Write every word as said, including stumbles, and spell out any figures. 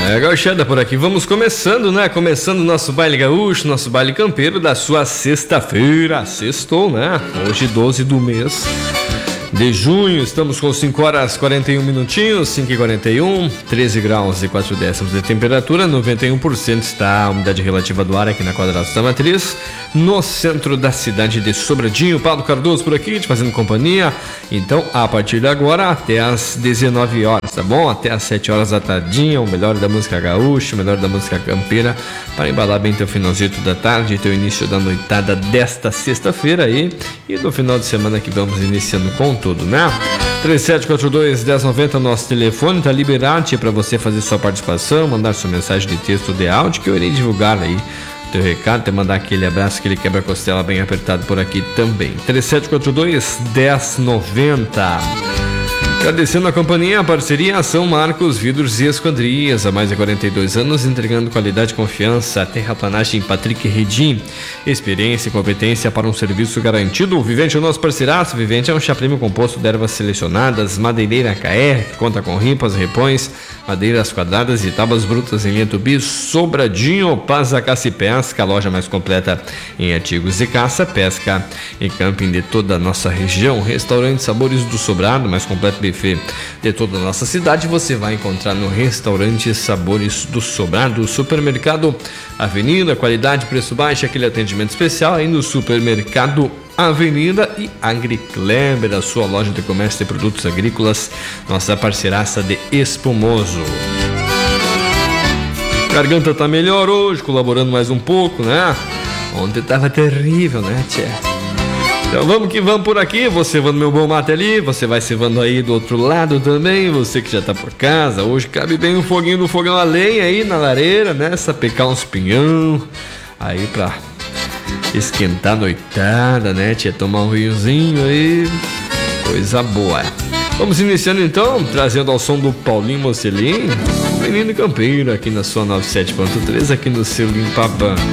É, gauchada por aqui, vamos começando, né? Começando o nosso baile gaúcho, nosso baile campeiro da sua sexta-feira. Sextou, né? Hoje doze do mês de junho, estamos com cinco horas e quarenta e um minutinhos, cinco e quarenta e um, treze graus e quatro décimos de temperatura, noventa e um por cento está a umidade relativa do ar aqui na Quadrados da Matriz, no centro da cidade de Sobradinho. Paulo Cardoso por aqui, te fazendo companhia. Então, a partir de agora, até às dezenove horas, tá bom? Até às sete horas da tardinha, o melhor da música gaúcha, o melhor da música campeira, para embalar bem teu finalzinho da tarde, teu início da noitada desta sexta-feira aí, e no final de semana que vamos iniciando com tudo, né? três sete quatro dois, um zero nove zero, nosso telefone tá liberado para você fazer sua participação, mandar sua mensagem de texto ou de áudio, que eu irei divulgar aí teu recado, te mandar aquele abraço, aquele quebra-costela bem apertado por aqui também. três sete quatro dois, um zero nove zero. Agradecendo a companhia, a parceria São Marcos Vidros e Esquadrias, há mais de quarenta e dois anos, entregando qualidade e confiança. Terraplanagem Patrick Redim, experiência e competência para um serviço garantido. O Vivente é o nosso parceiraço. Vivente é um chá prêmio composto de ervas selecionadas, madeireira K R, que conta com rimpas, repões, madeiras quadradas e tábuas brutas em linha tubi. Sobradinho, Paz Caça e Pesca, a loja mais completa em artigos de caça, pesca e camping de toda a nossa região. Restaurante Sabores do Sobrado, mais completo buffet de toda a nossa cidade, você vai encontrar no Restaurante Sabores do Sobrado. Supermercado Avenida, qualidade, preço baixo, aquele atendimento especial aí no Supermercado Avenida. E Agricleber, a sua loja de comércio de produtos agrícolas, nossa parceiraça de Espumoso. Garganta tá melhor hoje, colaborando mais um pouco, né? Ontem tava terrível, né, tchê? Então vamos que vamos por aqui, você cevando meu bom mate ali, você vai cevando aí do outro lado também, você que já tá por casa. Hoje cabe bem um foguinho no fogão a lenha aí na lareira, né? Sapecar uns pinhão aí pra esquentar a noitada, né? Tia, tomar um vinhozinho aí, coisa boa. Vamos iniciando então, trazendo ao som do Paulinho Mocelin, menino campeiro aqui na sua noventa e sete ponto três, aqui no seu Limpabã.